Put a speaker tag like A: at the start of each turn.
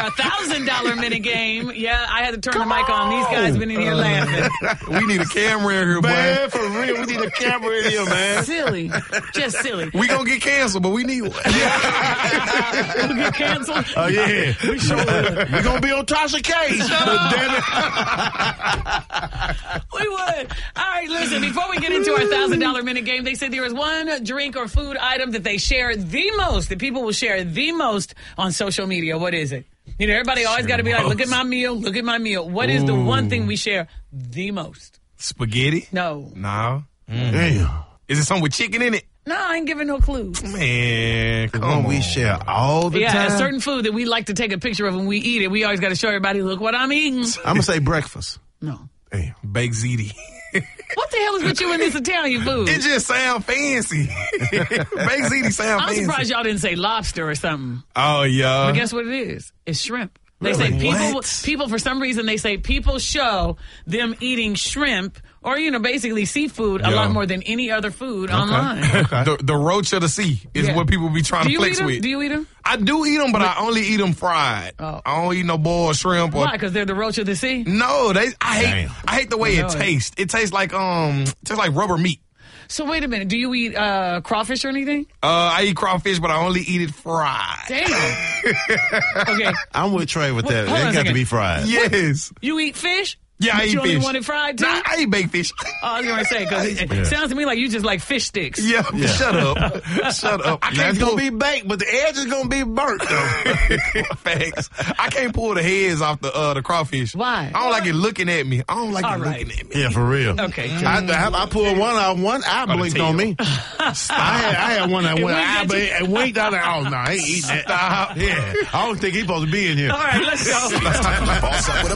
A: our $1,000 minute game. Yeah, I had to turn the mic on. These guys been in here laughing.
B: We need a camera in here,
C: Man,
B: boy.
C: for real, we need a camera in here, man.
A: Silly. Just silly.
B: We gonna get canceled, but we need one.
A: We'll get canceled.
C: Oh, yeah.
A: We sure would.
C: We're going to be on Tasha K. Damn it.
A: We would. All right, listen, before we get into our $1,000 minute game, they said there is one drink or food item that they share the most, that people will share the most on social media. What is it? You know, everybody always got to be like, look at my meal, look at my meal. What is the one thing we share the most?
B: Spaghetti?
A: No.
B: No.
C: Damn.
B: Is it something with chicken in it?
A: No, I ain't giving no clues.
B: Man, come on.
C: We share all the time.
A: Yeah, a certain food that we like to take a picture of when we eat it. We always got to show everybody, look what I'm eating.
C: I'm going to say breakfast.
A: No.
C: Damn.
B: Baked ziti.
A: What the hell is with you in this Italian food?
B: It just sound fancy. Baked ziti sound
A: I'm
B: fancy.
A: surprised y'all didn't say lobster or something.
B: Oh, yeah.
A: But guess what it is? It's shrimp. They
C: Really?
A: say people, for some reason, they say people show them eating shrimp or, you know, basically seafood a
B: Yeah.
A: lot more than any other food online.
B: The roach of the sea is
A: Yeah.
B: what people be trying
A: Do
B: to
A: you
B: flex
A: eat them?
B: with.
A: Do you eat them?
B: I do eat them, but I only eat them fried.
A: Oh.
B: I don't eat no boiled shrimp. Or,
A: Why? Because they're the roach of the sea?
B: No, I hate the way
A: No.
B: it tastes. It tastes like rubber meat.
A: So wait a minute. Do you eat crawfish or anything?
B: I eat crawfish, but I only eat it fried.
A: Damn. Okay.
C: I'm with Trey with that.
A: Hold on a
C: It got to
A: second.
C: be fried.
B: Yes.
A: You eat fish?
B: Yeah, I
A: But
B: eat
A: you only
B: fish.
A: want it fried too?
B: Nah, I eat baked fish.
A: Oh, I was going to say, because it sounds to me like you just like fish sticks.
B: Yeah, shut up. Shut up. I
C: Now,
B: can't
C: it's going
B: pull
C: to be baked, but the edge is going to be burnt, though.
B: facts. I can't pull the heads off the crawfish.
A: Why?
B: I don't like it looking at me. I don't like
A: All
B: it
A: right.
B: looking at me.
C: Yeah, for real.
A: Okay.
C: I pulled one out, one eye blinked on me. I had one that went eye blinked and winked out. Oh, no, I ain't eating that.
B: Stop.
C: Yeah. I don't think he's supposed to be in here.
A: All right, let's go.
D: Boss up with